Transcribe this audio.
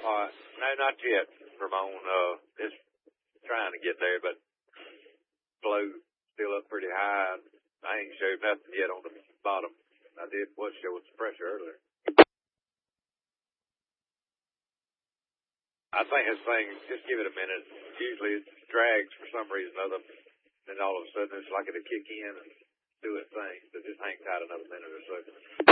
No, not yet, Ramon. It's trying to get there, but flow still up pretty high. I ain't showed nothing yet on the bottom. I was showing some pressure earlier. I think this thing, just give it a minute. Usually it drags for some reason or other. Then all of a sudden it's like it'll kick in and do its thing. So just hang tight another minute or so.